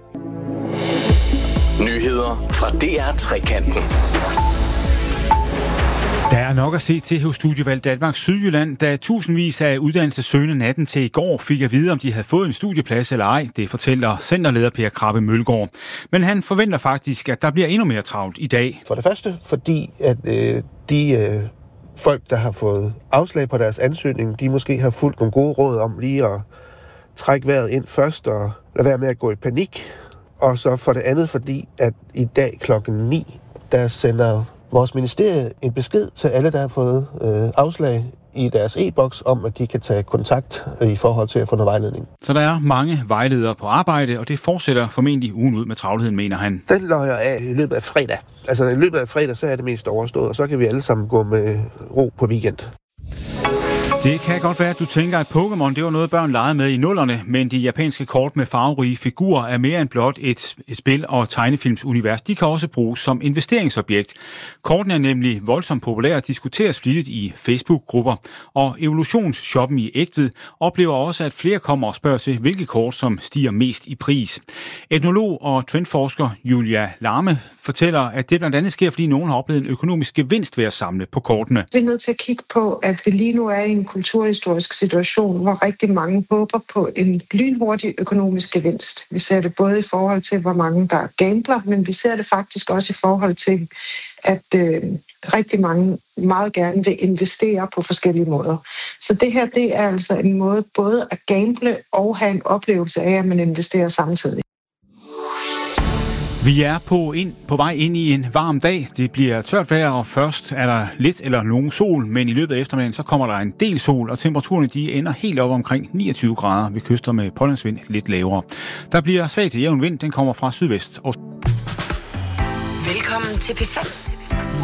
Nyheder fra DR Trekanten. Der er nok at se til hos Studievalg Danmark Sydjylland, da tusindvis af uddannelsessøgende natten til i går fik at vide, om de havde fået en studieplads eller ej. Det fortæller centerleder Per Krabbe Mølgaard. Men han forventer faktisk, at der bliver endnu mere travlt i dag. For det første, fordi at de folk, der har fået afslag på deres ansøgning, de måske har fulgt nogle gode råd om lige at trække vejret ind først og lade være med at gå i panik. Og så for det andet, fordi at i dag klokken 9, der sender vores ministerie en besked til alle, der har fået afslag i deres e-boks om, at de kan tage kontakt i forhold til at få noget vejledning. Så der er mange vejledere på arbejde, og det fortsætter formentlig ugen ud med travlheden, mener han. Den løjer af i løbet af fredag. Altså i løbet af fredag, så er det mest overstået, og så kan vi alle sammen gå med ro på weekend. Det kan godt være, at du tænker, at Pokémon det var noget, børn legede med i nullerne, men de japanske kort med farverige figurer er mere end blot et spil- og tegnefilmsunivers. De kan også bruges som investeringsobjekt. Kortene er nemlig voldsomt populære og diskuteres flittigt i Facebook-grupper. Og evolutionsshoppen i Egtved oplever også, at flere kommer og spørger til, hvilke kort som stiger mest i pris. Etnolog og trendforsker Julia Larme fortæller, at det blandt andet sker, fordi nogen har oplevet en økonomisk gevinst ved at samle på kortene. Vi er nødt til at kigge på, at vi lige nu er i en kulturhistorisk situation, hvor rigtig mange håber på en lynhurtig økonomisk gevinst. Vi ser det både i forhold til, hvor mange der gambler, men vi ser det faktisk også i forhold til, at rigtig mange meget gerne vil investere på forskellige måder. Så det her, det er altså en måde både at gamble og have en oplevelse af, at man investerer samtidig. Vi er på vej ind i en varm dag. Det bliver tørt vejr, og først er der lidt eller nogen sol, men i løbet af eftermiddagen så kommer der en del sol, og temperaturerne de ender helt op omkring 29 grader ved kyster med pålandsvind lidt lavere. Der bliver svag til jævn vind, den kommer fra sydvest. Velkommen til P5.